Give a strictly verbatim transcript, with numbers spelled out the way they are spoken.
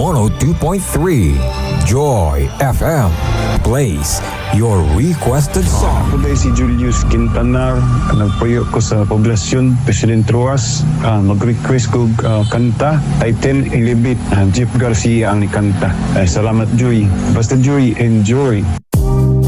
one oh two point three. Joy F M plays your requested song. Ako dahil si Julius Quintanar, nagpuyo ko sa poblasyon President Roas. Uh, mag-request ko uh, kanta, Titan Elibit, uh, Jeff Garcia ang ikanta. Uh, salamat Joy. Basta Joy, enjoy.